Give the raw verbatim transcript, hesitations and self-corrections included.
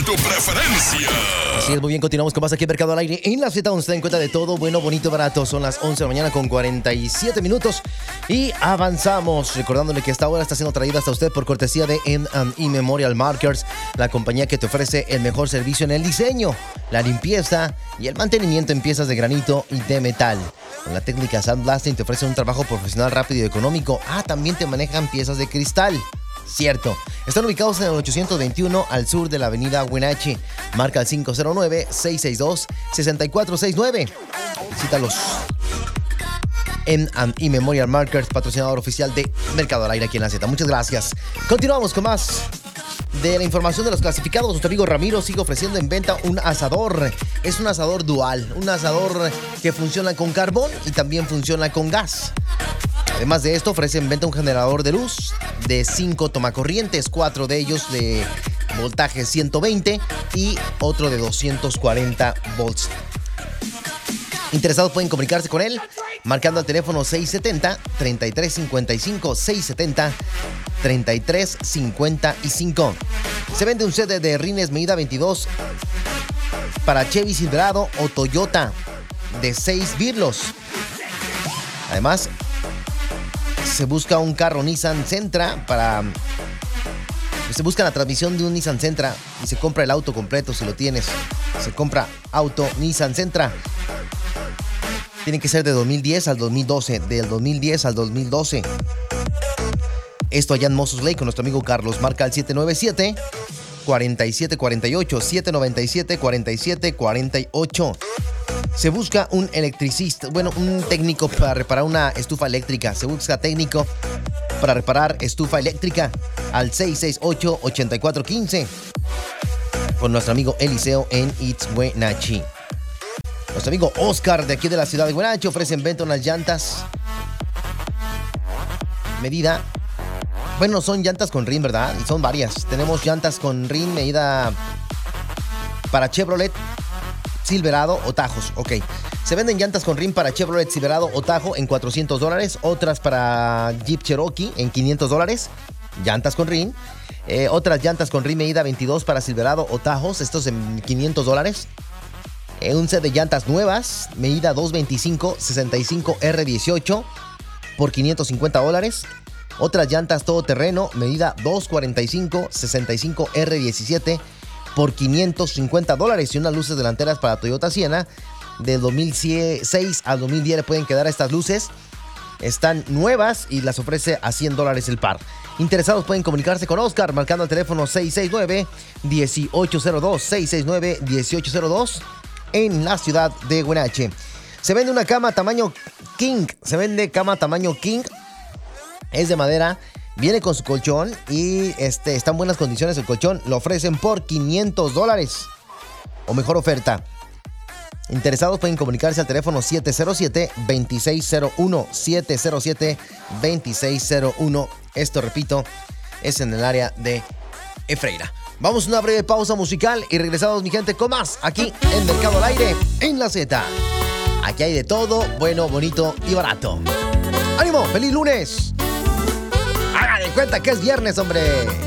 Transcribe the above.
tu preferencia. Así es, muy bien, continuamos con más aquí en Mercado al Aire. En la Z, donde se da en cuenta de todo, bueno, bonito, barato. Son las once de la mañana con cuarenta y siete minutos. Y avanzamos, recordándole que esta hora está siendo traída hasta usted por cortesía de M and E Memorial Markers, la compañía que te ofrece el mejor servicio en el diseño, la limpieza y el mantenimiento en piezas de granito y de metal. Con la técnica Sandblasting te ofrecen un trabajo profesional rápido y económico. Ah, también te manejan piezas de cristal. Cierto. Están ubicados en el ochocientos veintiuno al sur de la avenida Wenatchee. Marca el cinco cero nueve, seis seis dos, seis cuatro seis nueve. Visítalos. M and E Memorial Markers, patrocinador oficial de Mercado al Aire aquí en la Z. Muchas gracias. Continuamos con más de la información de los clasificados. Nuestro amigo Ramiro sigue ofreciendo en venta un asador. Es un asador dual, un asador que funciona con carbón y también funciona con gas. Además de esto, ofrece en venta un generador de luz de cinco tomacorrientes, cuatro de ellos de voltaje ciento veinte y otro de doscientos cuarenta volts. Interesados pueden comunicarse con él marcando al teléfono seis siete cero, tres tres cinco cinco, seis siete cero, tres tres cinco cinco. Se vende un set de rines medida veintidós para Chevy Silverado o Toyota de seis birlos. Además, se busca un carro Nissan Sentra para... Se busca la transmisión de un Nissan Sentra y se compra el auto completo si lo tienes. Se compra auto Nissan Sentra. Tiene que ser de dos mil diez al dos mil doce. Del dos mil diez al dos mil doce. Esto allá en Moses Lake con nuestro amigo Carlos. Marca el siete nueve siete, cuatro siete cuatro ocho. siete nueve siete, cuatro siete cuatro ocho. Se busca un electricista, bueno, un técnico para reparar una estufa eléctrica. Se busca técnico para reparar estufa eléctrica al seis seis ocho, ocho cuatro uno cinco con nuestro amigo Eliseo en It's Wenatchee. Nuestro amigo Oscar de aquí de la ciudad de Wenatchee ofrece en venta unas llantas medida, bueno, son llantas con rin, ¿verdad? Y son varias. Tenemos llantas con rin medida para Chevrolet Silverado o Tajos, ok. Se venden llantas con rim para Chevrolet Silverado o Tajo en cuatrocientos dólares. Otras para Jeep Cherokee en quinientos dólares. Llantas con rim. Eh, otras llantas con rim medida veintidós para Silverado o Tajos. Estos en quinientos dólares. Eh, un set de llantas nuevas. Medida doscientos veinticinco, sesenta y cinco R dieciocho por quinientos cincuenta dólares. Otras llantas todoterreno. Medida doscientos cuarenta y cinco, sesenta y cinco R diecisiete por quinientos cincuenta dólares. Y unas luces delanteras para Toyota Sienna del dos mil seis al dos mil diez le pueden quedar estas luces. Están nuevas y las ofrece a cien dólares el par. Interesados pueden comunicarse con Oscar marcando el teléfono seis seis nueve, uno ocho cero dos, seis seis nueve, uno ocho cero dos en la ciudad de Wenatchee. Se vende una cama tamaño King. Se vende cama tamaño King. Es de madera. Viene con su colchón y este, está en buenas condiciones el colchón. Lo ofrecen por quinientos dólares. O mejor oferta. Interesados pueden comunicarse al teléfono siete cero siete, dos seis cero uno. siete cero siete, dos seis cero uno. Esto, repito, es en el área de Efreira. Vamos a una breve pausa musical y regresamos, mi gente, con más aquí en Mercado al Aire, en la Z. Aquí hay de todo, bueno, bonito y barato. ¡Ánimo! ¡Feliz lunes! ¡Haga de cuenta que es viernes, hombre!